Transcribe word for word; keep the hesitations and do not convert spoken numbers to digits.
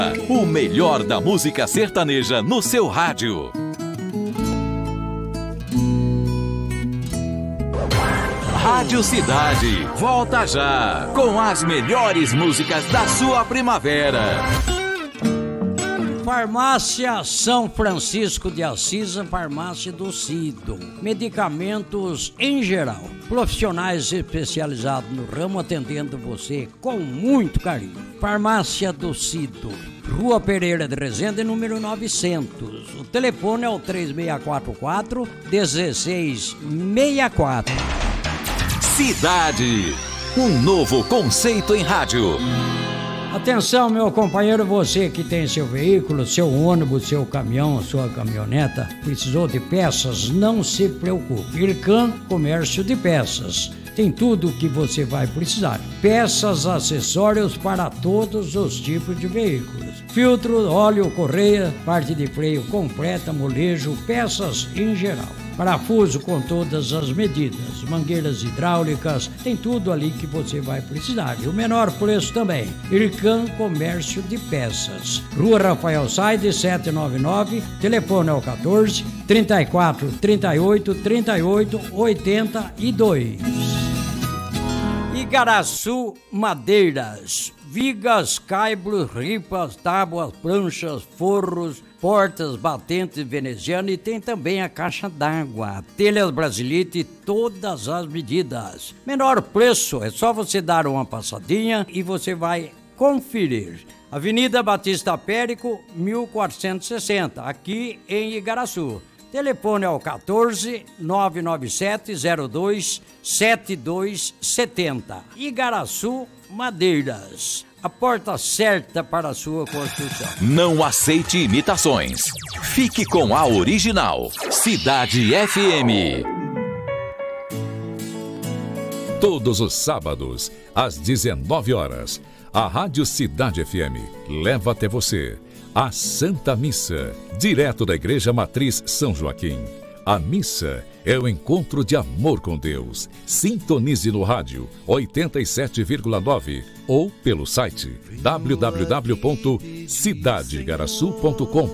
O melhor da música sertaneja no seu rádio. Rádio Cidade, volta já com as melhores músicas da sua primavera. Farmácia São Francisco de Assis, a farmácia do Cido. Medicamentos em geral. Profissionais especializados no ramo atendendo você com muito carinho. Farmácia do Cido, Rua Pereira de Resende, número novecentos. O telefone é o três seis quatro quatro, um seis seis quatro. Cidade, um novo conceito em rádio. Atenção, meu companheiro, você que tem seu veículo, seu ônibus, seu caminhão, sua caminhoneta, precisou de peças, não se preocupe. Ircan Comércio de Peças. Tem tudo o que você vai precisar. Peças, acessórios para todos os tipos de veículos. Filtro, óleo, correia, parte de freio completa, molejo, peças em geral. Parafuso com todas as medidas, mangueiras hidráulicas, tem tudo ali que você vai precisar. E o menor preço também. Ircan Comércio de Peças. Rua Rafael Saide, setecentos e noventa e nove, telefone é o quatorze, trinta e quatro, trinta e oito, trinta e oito, oitenta e dois. Igaraçu Madeiras. Vigas, caibros, ripas, tábuas, pranchas, forros, portas, batentes venezianas e tem também a caixa d'água, telhas Brasilite, todas as medidas. Menor preço, é só você dar uma passadinha e você vai conferir. Avenida Batista Périco, mil quatrocentos e sessenta, aqui em Igaraçu. Telefone é o quatorze, nove nove sete, zero dois, sete dois sete zero. Igaraçu Madeiras, a porta certa para a sua construção. Não aceite imitações. Fique com a original. Cidade F M. Todos os sábados, às dezenove horas, a Rádio Cidade F M leva até você a Santa Missa, direto da Igreja Matriz São Joaquim. A missa é o encontro de amor com Deus. Sintonize no rádio oitenta e sete vírgula nove ou pelo site w w w ponto cidade igaraçu ponto com.